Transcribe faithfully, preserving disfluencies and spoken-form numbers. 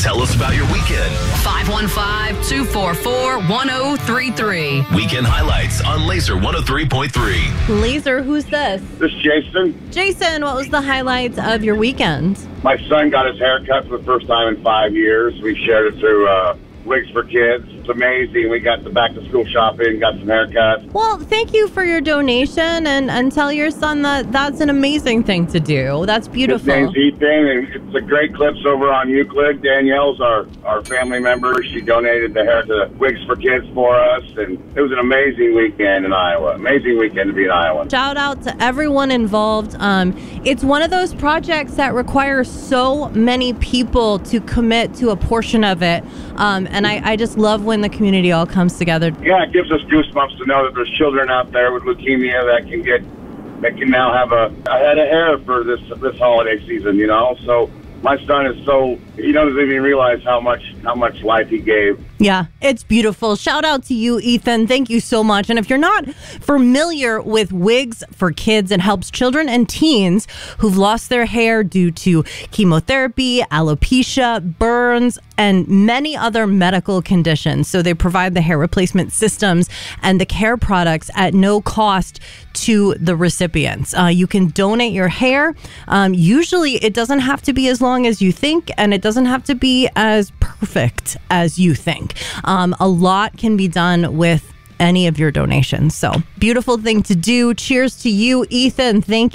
Tell us about your weekend. five one five, two four four, one oh three three. Weekend highlights on Laser one oh three point three. Laser, who's this? This is Jason. Jason, what was the highlights of your weekend? My son got his hair cut for the first time in five years. We shared it through uh, Wigs for Kids. It's amazing. We got the back-to-school shopping, got some haircuts. Well, thank you for your donation, and, and tell your son that that's an amazing thing to do. That's beautiful. His name's Ethan, and it's a great clips over on Euclid. Danielle's our, our family member. She donated the hair to Wigs for Kids for us, and it was an amazing weekend in Iowa. Amazing weekend to be in Iowa. Shout out to everyone involved. Um, it's one of those projects that requires so many people to commit to a portion of it, um, and I, I just love when the community all comes together. Yeah, it gives us goosebumps to know that there's children out there with leukemia that can get, that can now have a, a head of hair for this this holiday season, you know? So my son is so, he doesn't even realize how much how much life he gave. Yeah, it's beautiful. Shout out to you, Ethan. Thank you so much. And if you're not familiar with Wigs for Kids, it helps children and teens who've lost their hair due to chemotherapy, alopecia, burns, and many other medical conditions. So they provide the hair replacement systems and the care products at no cost to the recipients. Uh, you can donate your hair. Um, usually it doesn't have to be as long as you think, and it doesn't have to be as perfect as you think. Um, a lot can be done with any of your donations. So beautiful thing to do. Cheers to you, Ethan. Thank you.